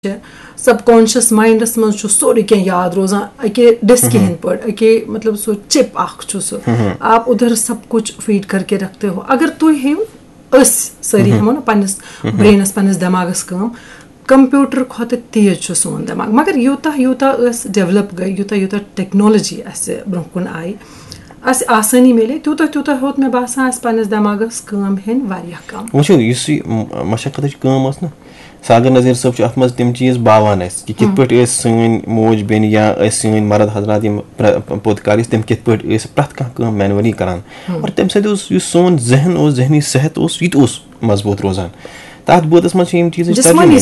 Subconscious minds मज सोरे क्या याद रोजान अके डिस्क हिंद पर अके मतलब सो चिप आप उधर सब कुछ फीड करके रखते हो। अगर तुम हेव सारी हमो ना पन्निस ब्रेनस पन्निस दिमागस कंप्यूटर खोत तेज सोन दिमाग, मगर यूता यूता डेवलप गई यूता यूता टेक्नोलॉजी ब्रोह कुन आई आसानी मिले तूता तूता होत मे बासान पन्निस दिमागस काम हेन वारिया कम। वुचो युस मशक्कत काम ना सागर नज़ीर साहब अत मज तम चीज़ बावान कि कित पे सन मोज बेन या सन मर्द हजरात पोतकार तम कित पे प्रत कह मैनुअली करान और तम सो सोन जहन जहनी सेहत ये मजबूत रोजान तथ बोतस मज चीज जिस्मानी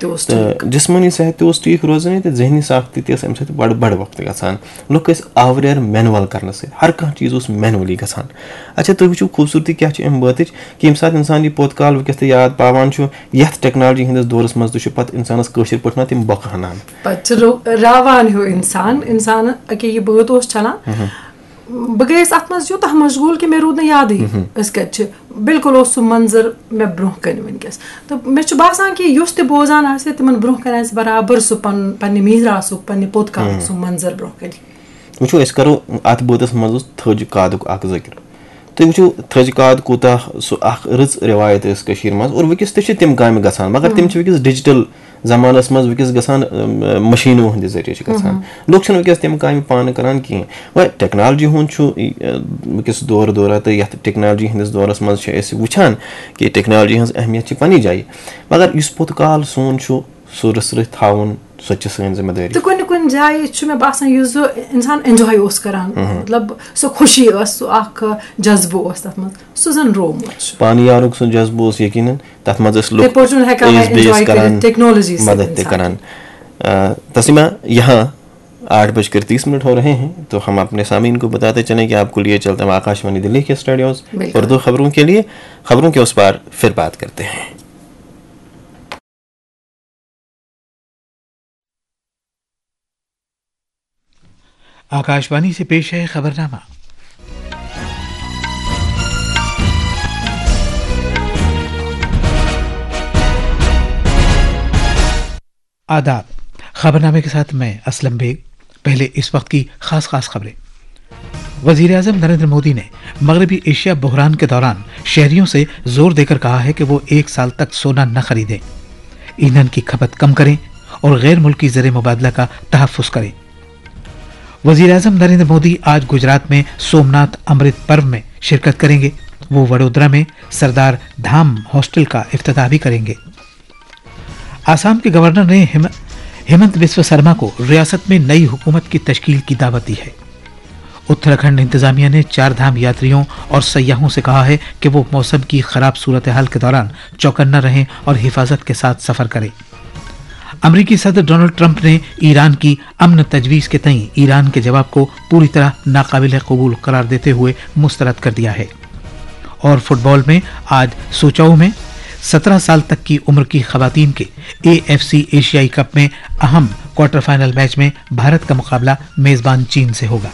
सेहत ठीक रोजान तो जहनी साख्ती तम बड़ वक्त गसान लुक आवरियर मैनुअल कर हर कह चीज़ मैनुअली गसान। अच्छा तुम वो खूबसूरती क्या अम बात कि यम सात इंसान यह पोत काल वस याद पावान ये टेक्नोलॉजी हंदिस दौरस मज पे इंसानस कशर पे तम बक हनान रावान हो इंसान अके यह बात चलान बह गई अत मज यूत मशगूल कि मे रूद याद कत बिल्कुल सह मंजर मे ब्रोह कन वनकस तो मे बासान कि युस त बोजान आसे तिमन ब्रोह कन बराबर सह पन्ने मीरासुक पन्ने पोत काल सह मंजर ब्रोह कन। वो करो अत बातस मज थज कादुक जिक्र तुम वो थज काद कूता सह रच रिवायत मज और वकिस तम काम गसान मगर तम वकिस डिजिटल जमानस मज वकिस गसान मशीनों हंद जरिए गसान लोग वकिस तम काम पान करान कहें वह टेक्नोलॉजी वकिस दौर दौरा तो ये टेक्नोलॉजी हंदिस दौरस मज वुचान कि टेक्नोलॉजी हज अहमियत पन्नी जाए मगर इस पोत काल सोन सो रसरत थावन सो सन जिम्मेदारी तो कुन जाए मे बासान इंसान एंजॉय करान मतलब सो खुशी सो जज्बो तथ मज सो जन रोमुत पानी यारुक सो जज्बो यकीनन तथ मज टेक्नोलॉजी मदद करान। तस्लीमा यहाँ 8:30 हो रहे हैं तो हम अपने सामीन को बताते चलें कि आपको लिए चलते हैं आकाशवाणी दिल्ली के स्टूडियोज उर्दू खबरों के लिए। खबरों के उस पार फिर बात करते हैं। आकाशवाणी से पेश है खबरनामा। आदाब, खबरनामे के साथ मैं असलम बेग। पहले इस वक्त की खास खबरें। वज़ीर-ए-आज़म नरेंद्र मोदी ने मगरबी एशिया बहरान के दौरान शहरियों से जोर देकर कहा है कि वो 1 साल तक सोना न खरीदें, ईंधन की खपत कम करें और गैर मुल्की ज़र मुबादला का तहफ़्फ़ुज़ करें। वज़ीर-ए-आज़म नरेंद्र मोदी आज गुजरात में सोमनाथ अमृत पर्व में शिरकत करेंगे। वो वडोदरा में सरदार धाम हॉस्टल का इफ्तिताह भी करेंगे। आसाम के गवर्नर ने हेमंत बिस्वा शर्मा को रियासत में नई हुकूमत की तश्कील की दावत दी है। उत्तराखंड इंतजामिया ने 4 धाम यात्रियों और सयाहों से कहा है कि वो मौसम की खराब सूरत हाल के दौरान चौकन्ना रहें और हिफाजत के साथ सफर करें। अमेरिकी सदर डोनाल्ड ट्रंप ने ईरान की अमन तजवीज़ के तई ईरान के जवाब को पूरी तरह नाकाबिल कबूल करार देते हुए मुस्तरद कर दिया है। और फुटबॉल में आज सोचाऊ में 17 साल तक की उम्र की खवातीन के AFC एशियाई कप में अहम क्वार्टर फाइनल मैच में भारत का मुकाबला मेजबान चीन से होगा।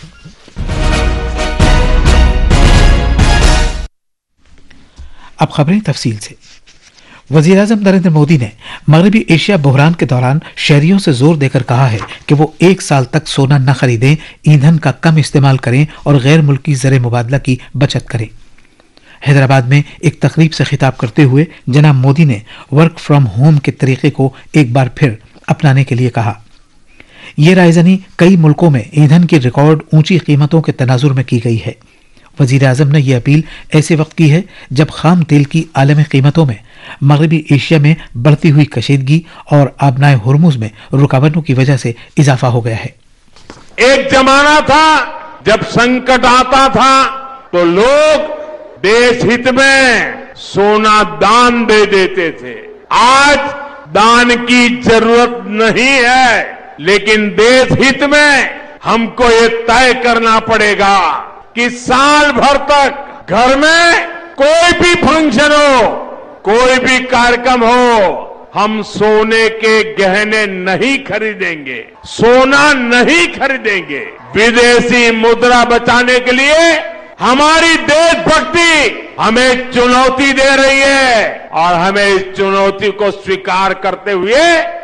अब खबरें तफसील से। वज़ीर-ए-आज़म नरेंद्र मोदी ने मगरबी एशिया बहरान के दौरान शहरियों से जोर देकर कहा है कि वो 1 साल तक सोना न खरीदें, ईंधन का कम इस्तेमाल करें और गैर मुल्की ज़र मुबादला की बचत करें। हैदराबाद में एक तकरीब से खिताब करते हुए जनाब मोदी ने वर्क फ्रॉम होम के तरीके को एक बार फिर अपनाने के लिए कहा। ये रायज़नी कई मुल्कों में ईंधन की रिकॉर्ड ऊंची कीमतों के तनाजुर में की गई है। वज़ीर-ए-आज़म ने यह अपील ऐसे वक्त की है जब खाम तेल की आलमी कीमतों में मगरबी एशिया में बढ़ती हुई कशीदगी और आबनाए हुर्मुज में रुकावटों की वजह से इजाफा हो गया है। एक जमाना था जब संकट आता था तो लोग देश हित में सोना दान दे देते थे। आज दान की जरूरत नहीं है, लेकिन देश हित में हमको ये तय करना पड़ेगा कि साल भर तक घर में कोई भी फंक्शन हो, कोई भी कार्यक्रम हो, हम सोने के गहने नहीं खरीदेंगे, सोना नहीं खरीदेंगे। विदेशी मुद्रा बचाने के लिए हमारी देशभक्ति हमें चुनौती दे रही है और हमें इस चुनौती को स्वीकार करते हुए